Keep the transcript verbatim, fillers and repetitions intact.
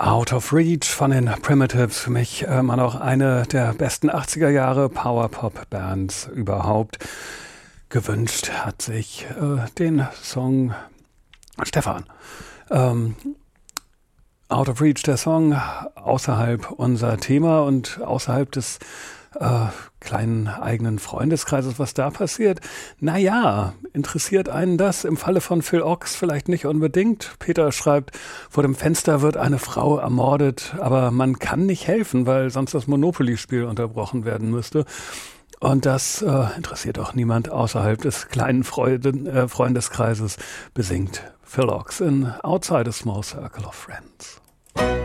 Out of Reach von den Primitives, für mich äh, immer noch eine der besten achtziger Jahre Power-Pop-Bands überhaupt. Gewünscht hat sich äh, den Song Stefan. Ähm, Out of Reach, der Song außerhalb unser Thema und außerhalb des äh, kleinen eigenen Freundeskreises, was da passiert. Naja, interessiert einen das? Im Falle von Phil Ochs vielleicht nicht unbedingt. Peter schreibt, vor dem Fenster wird eine Frau ermordet, aber man kann nicht helfen, weil sonst das Monopoly-Spiel unterbrochen werden müsste. Und das äh, interessiert auch niemand außerhalb des kleinen Freuden, äh, Freundeskreises, besingt Phil Ochs in Outside a Small Circle of Friends.